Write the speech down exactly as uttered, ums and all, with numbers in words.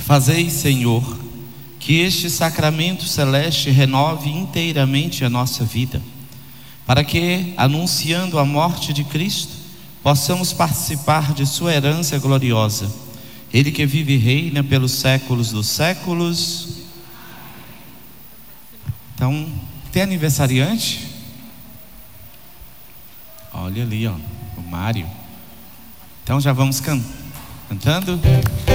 Fazei, Senhor, que este sacramento celeste renove inteiramente a nossa vida, para que, anunciando a morte de Cristo, possamos participar de sua herança gloriosa. Ele que vive e reina pelos séculos dos séculos. Então, tem aniversariante? Olha ali, ó, o Mário. Então já vamos can- cantando.